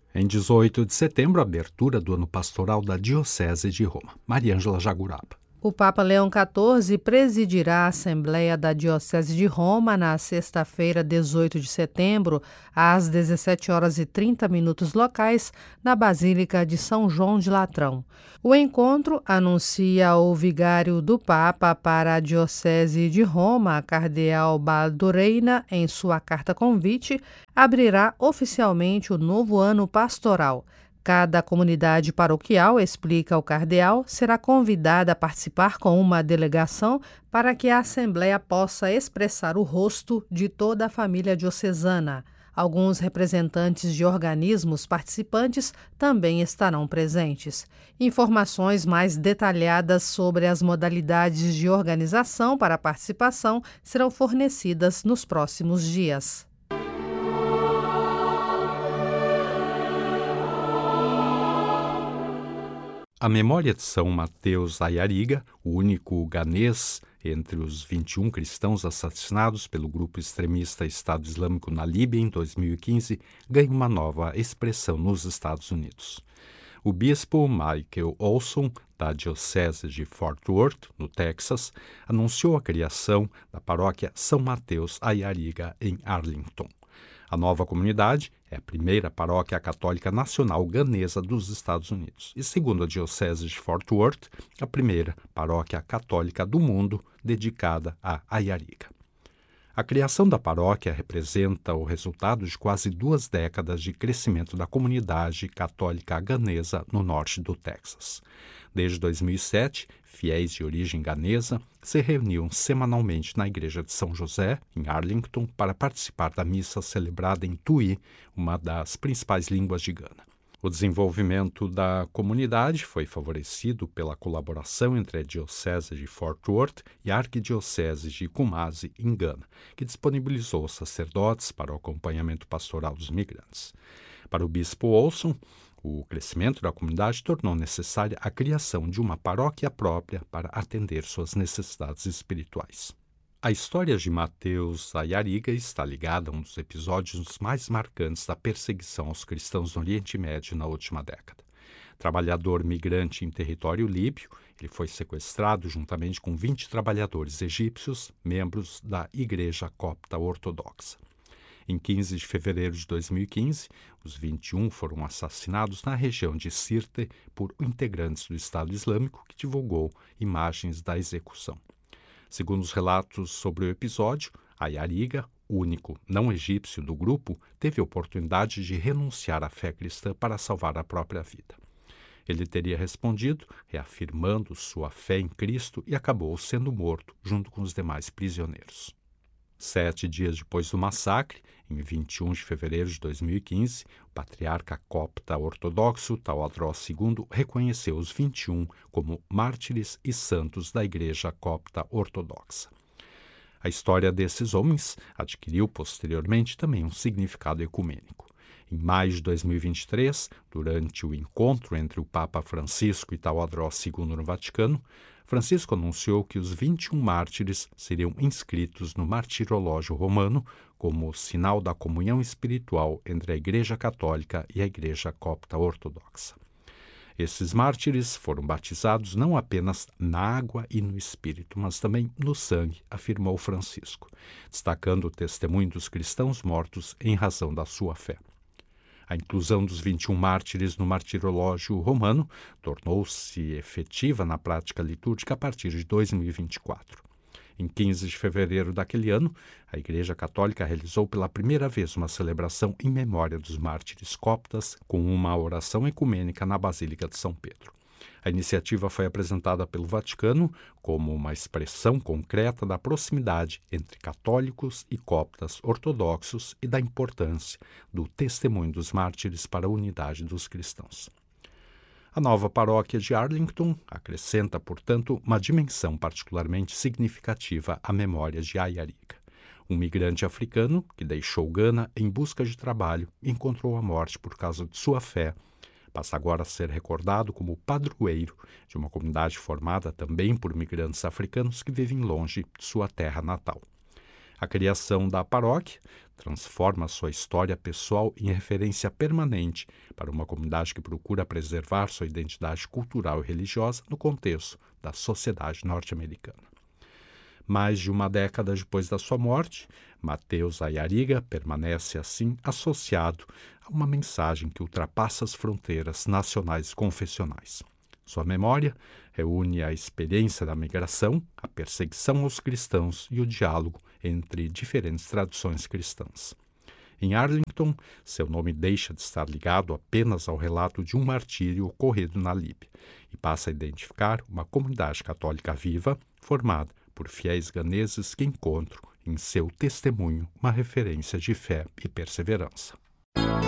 Em 18 de setembro, abertura do ano pastoral da Diocese de Roma. Mariângela Jaguraba. O Papa Leão XIV presidirá a Assembleia da Diocese de Roma na sexta-feira, 18 de setembro, às 17h30 locais, na Basílica de São João de Latrão. O encontro, anuncia o vigário do Papa para a Diocese de Roma, Cardeal Baldoreina, em sua carta-convite, abrirá oficialmente o novo ano pastoral. Cada comunidade paroquial, explica o cardeal, será convidada a participar com uma delegação para que a Assembleia possa expressar o rosto de toda a família diocesana. Alguns representantes de organismos participantes também estarão presentes. Informações mais detalhadas sobre as modalidades de organização para a participação serão fornecidas nos próximos dias. A memória de São Mateus Ayariga, o único ganês entre os 21 cristãos assassinados pelo grupo extremista Estado Islâmico na Líbia em 2015, ganha uma nova expressão nos Estados Unidos. O bispo Michael Olson, da Diocese de Fort Worth, no Texas, anunciou a criação da paróquia São Mateus Ayariga em Arlington. A nova comunidade é a primeira paróquia católica nacional ganesa dos Estados Unidos e, segundo a Diocese de Fort Worth, a primeira paróquia católica do mundo dedicada a Ayariga. A criação da paróquia representa o resultado de quase 2 décadas de crescimento da comunidade católica ganesa no norte do Texas. Desde 2007, fiéis de origem ganesa se reuniam semanalmente na Igreja de São José, em Arlington, para participar da missa celebrada em Tui, uma das principais línguas de Gana. O desenvolvimento da comunidade foi favorecido pela colaboração entre a Diocese de Fort Worth e a Arquidiocese de Kumasi, em Gana, que disponibilizou sacerdotes para o acompanhamento pastoral dos migrantes. Para o bispo Olson, o crescimento da comunidade tornou necessária a criação de uma paróquia própria para atender suas necessidades espirituais. A história de Mateus Ayariga está ligada a um dos episódios mais marcantes da perseguição aos cristãos no Oriente Médio na última década. Trabalhador migrante em território líbio, ele foi sequestrado juntamente com 20 trabalhadores egípcios, membros da Igreja Copta Ortodoxa. Em 15 de fevereiro de 2015, os 21 foram assassinados na região de Sirte por integrantes do Estado Islâmico, que divulgou imagens da execução. Segundo os relatos sobre o episódio, Ayariga, o único não egípcio do grupo, teve a oportunidade de renunciar à fé cristã para salvar a própria vida. Ele teria respondido, reafirmando sua fé em Cristo, e acabou sendo morto junto com os demais prisioneiros. 7 dias depois do massacre, em 21 de fevereiro de 2015, o patriarca copta ortodoxo Tawadros II reconheceu os 21 como mártires e santos da Igreja Copta Ortodoxa. A história desses homens adquiriu posteriormente também um significado ecumênico. Em maio de 2023, durante o encontro entre o Papa Francisco e Tawadros II no Vaticano, Francisco anunciou que os 21 mártires seriam inscritos no Martirológio Romano como sinal da comunhão espiritual entre a Igreja Católica e a Igreja Copta Ortodoxa. Esses mártires foram batizados não apenas na água e no Espírito, mas também no sangue, afirmou Francisco, destacando o testemunho dos cristãos mortos em razão da sua fé. A inclusão dos 21 mártires no Martirológio Romano tornou-se efetiva na prática litúrgica a partir de 2024. Em 15 de fevereiro daquele ano, a Igreja Católica realizou pela primeira vez uma celebração em memória dos mártires coptas com uma oração ecumênica na Basílica de São Pedro. A iniciativa foi apresentada pelo Vaticano como uma expressão concreta da proximidade entre católicos e coptas ortodoxos e da importância do testemunho dos mártires para a unidade dos cristãos. A nova paróquia de Arlington acrescenta, portanto, uma dimensão particularmente significativa à memória de Ayariga, um migrante africano que deixou Gana em busca de trabalho e encontrou a morte por causa de sua fé. Passa agora a ser recordado como padroeiro de uma comunidade formada também por migrantes africanos que vivem longe de sua terra natal. A criação da paróquia transforma sua história pessoal em referência permanente para uma comunidade que procura preservar sua identidade cultural e religiosa no contexto da sociedade norte-americana. Mais de uma década depois da sua morte, Mateus Ayariga permanece assim associado a uma mensagem que ultrapassa as fronteiras nacionais e confessionais. Sua memória reúne a experiência da migração, a perseguição aos cristãos e o diálogo entre diferentes tradições cristãs. Em Arlington, seu nome deixa de estar ligado apenas ao relato de um martírio ocorrido na Líbia e passa a identificar uma comunidade católica viva, formada por fiéis ganeses que encontram em seu testemunho uma referência de fé e perseverança.